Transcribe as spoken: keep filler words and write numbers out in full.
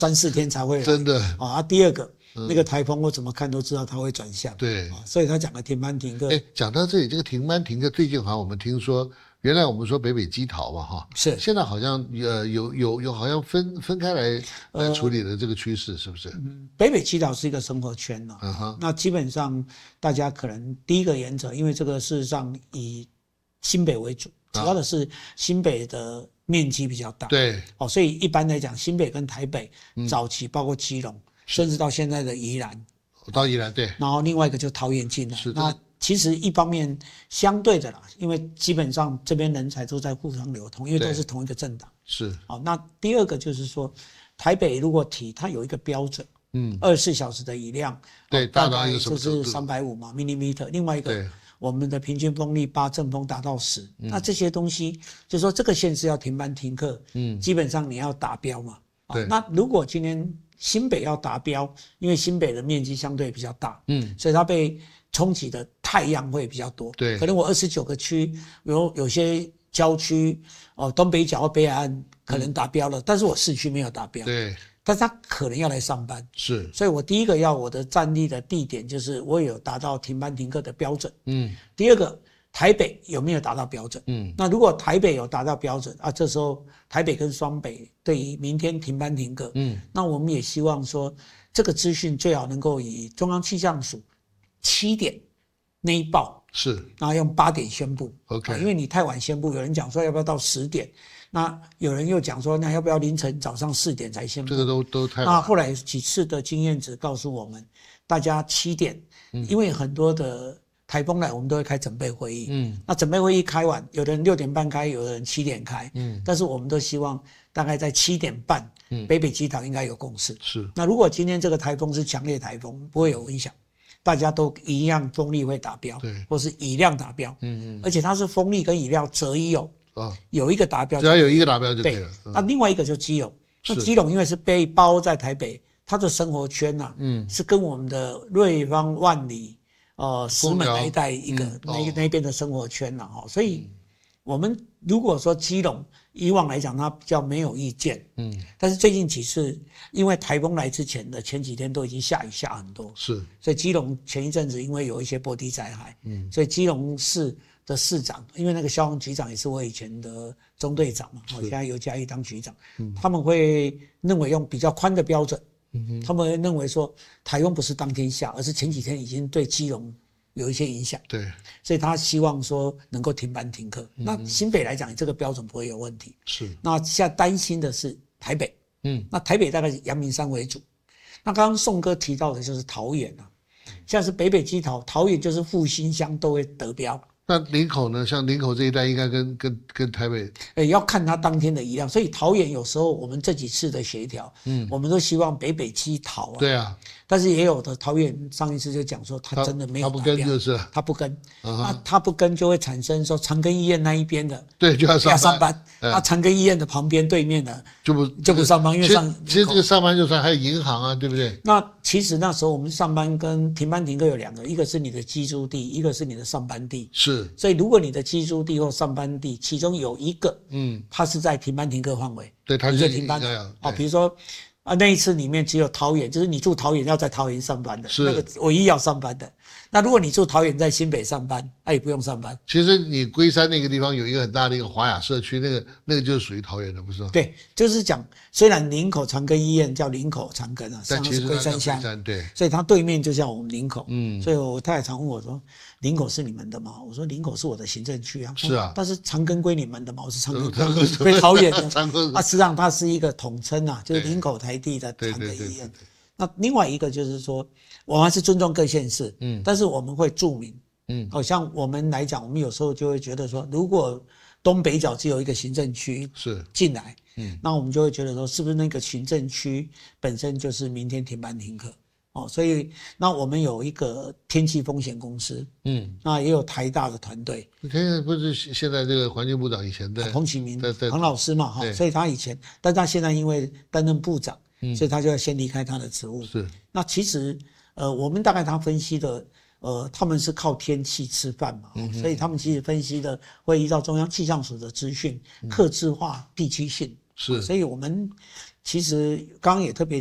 三四天才会来， 真的啊。第二个，嗯、那个台风我怎么看都知道它会转向， 对， 啊、所以他讲的停班停课。 哎，讲到这里，这个停班停课，最近好像我们听说，原来我们说北北基桃嘛，哈， 是， 现在好像呃有有有好像分分开来来处理的这个趋势，是不是？ 嗯，北北基桃是一个生活圈了、啊嗯，那基本上大家可能第一个原则，因为这个事实上以新北为主，主要的是新北的面积比较大， 对， 哦，所以一般来讲，新北跟台北早期包括基隆，嗯、甚至到现在的宜兰， 到宜兰对， 然后另外一个就桃园进来，那其实一方面相对的啦，因为基本上这边人才都在互相流通，因为都是同一个政党， 是， 好，那第二个就是说，台北如果提它有一个标准，嗯，二十四小时的雨量， 对， 大概就是三百五嘛 millimeter， 另外一个。我们的平均风力八，阵风达到十、嗯，那这些东西就是说这个县市要停班停课，嗯，基本上你要达标嘛。 对、哦， 那如果今天新北要达标，因为新北的面积相对比较大，嗯，所以它被冲击的太阳会比较多。 对， 可能我二十九个区有有些郊区哦，东北角或北海岸可能达标了，嗯、但是我市区没有达标。 对。 但是他可能要来上班， 是， 所以我第一个要我的站立的地点就是我有达到停班停课的标准，嗯，第二个台北有没有达到标准，嗯，那如果台北有达到标准啊，这时候台北跟双北对于明天停班停课，嗯，那我们也希望说这个资讯最好能够以中央气象署七点内报， 是， 然后用八点宣布 ，OK，、啊、 因为你太晚宣布，有人讲说要不要到十点。那有人又讲说，那要不要凌晨早上四点才宣布？ 这个都都太晚。 那后来几次的经验值告诉我们，大家七点，嗯、因为很多的台风来，我们都会开准备会议。嗯，那准备会议开完，有的人六点半开，有的人七点开。嗯，但是我们都希望大概在七点半，嗯，北北基桃应该有共识。 是。 那如果今天这个台风是强烈台风，不会有影响，大家都一样风力会达标， 对， 或是雨量达标。嗯嗯，而且它是风力跟雨量择一哦。 哦、 有一个达标， 只要有一个达标就可以了。 对，那另外一个就基隆，那基隆因为是被包在台北，它的生活圈呐、啊，嗯，是跟我们的瑞芳、万里、呃石门那一带一个、嗯、那一、哦、那边的生活圈呐、啊，哈，所以我们如果说基隆以往来讲，它比较没有意见，嗯，但是最近几次因为台风来之前的前几天都已经下雨下很多， 是， 所以基隆前一阵子因为有一些坡地灾害，嗯，所以基隆市的市长，因为那个消防局长也是我以前的中队长嘛，我现在由嘉义当局长，嗯、他们会认为用比较宽的标准，嗯、他们会认为说台风不是当天下，而是前几天已经对基隆有一些影响， 对， 所以他希望说能够停班停课。嗯、那新北来讲，这个标准不会有问题。 是， 那现在担心的是台北，嗯，那台北大概是阳明山为主。那刚刚宋哥提到的就是桃园啊，现在是北北基桃，桃园就是复兴乡都会得标。 那林口呢？像林口这一带，应该跟跟跟台北， 欸，要看它当天的雨量。所以桃园有时候我们这几次的协调，嗯，我们都希望北北基桃啊。 对啊。 但是也有的桃园上一次就讲说，他真的没有达标， 他不跟就是， 他不跟， 嗯、 那他不跟就会产生说长庚医院那一边的， 对，就要上班， 要上班。那长庚医院的旁边对面的就不就不上班，因为上其实这个上班就算还有银行啊，对不对？ 那其实那时候我们上班跟停班停课有两个，一个是你的居住地，一个是你的上班地。 是， 所以如果你的居住地或上班地其中有一个，嗯，它是在停班停课范围， 对，它就停班的。哦，比如说啊，那一次里面只有桃园，就是你住桃园要在桃园上班的， 是那个唯一要上班的。那如果你住桃园在新北上班，那也不用上班。 其实你龟山那个地方有一个很大的一个华雅社区，那个那个就是属于桃园的，不是吗？ 对，就是讲虽然林口长庚医院叫林口长庚啊， 但其实龟山乡， 对， 所以它对面就像我们林口，嗯，所以我太太常问我说，林口是你们的吗？我说林口是我的行政区啊， 是啊， 但是长庚归你们的嘛，我是长庚归桃园的，啊，实际上它是一个统称啊，就是林口台地的长庚医院。那另外一个就是说，我们还是尊重各县市，嗯，但是我们会注明，嗯，好、哦、像我们来讲，我们有时候就会觉得说，如果东北角只有一个行政区是进来，嗯，那我们就会觉得说，是不是那个行政区本身就是明天停班停课？哦，所以那我们有一个天气风险公司，嗯，那也有台大的团队。 现在不是现在这个环境部长以前的彭启明彭老师嘛，哈，所以他以前，但他现在因为担任部长。嗯、所以他就要先离开他的职务。 是， 那其实，呃，我们大概他分析的，呃，他们是靠天气吃饭嘛，嗯、所以他们其实分析的会依照中央气象署的资讯，客制化地区性。 是， 所以我们其实刚刚也特别